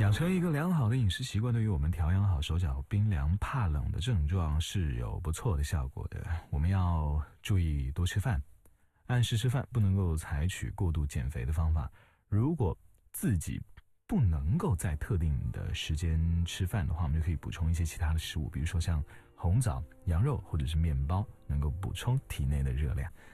养成一个良好的饮食习惯，对于我们调养好手脚冰凉怕冷的症状是有不错的效果的。我们要注意多吃饭，按时吃饭，不能够采取过度减肥的方法。如果自己不能够在特定的时间吃饭的话，我们就可以补充一些其他的食物，比如说像红枣、羊肉或者是面包，能够补充体内的热量。